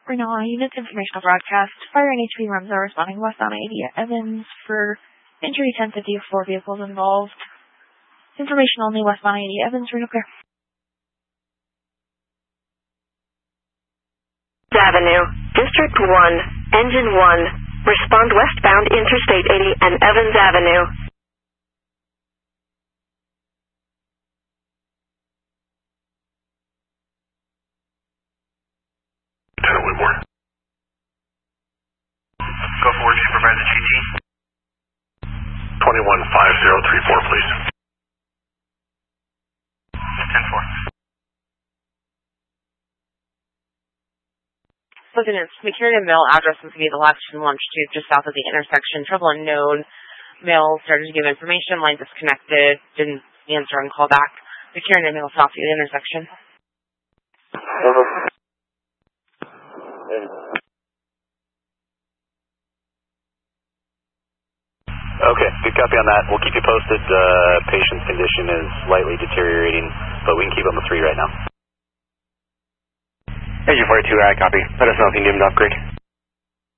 Renala Units Informational Broadcast. Fire and HP runs are responding westbound 80 at Evans for injury 1050 of 4 vehicles involved. Information only westbound 80 Evans, Reno clear. Avenue, District 1, Engine 1, respond westbound Interstate 80 and Evans Avenue. Go forward, Supervisor GT. 215034, please. 10-4. Looking at McKiernan Mill, address is going to be the Latchton longitude just south of the intersection. Trouble unknown. Mill started to give information. Line disconnected. Didn't answer and call back. McKiernan Mill south of the intersection. Okay, good copy on that. We'll keep you posted. Patient's condition is slightly deteriorating, but we can keep on the 3 right now. Engine 42, I copy. Let us know if you need him to upgrade.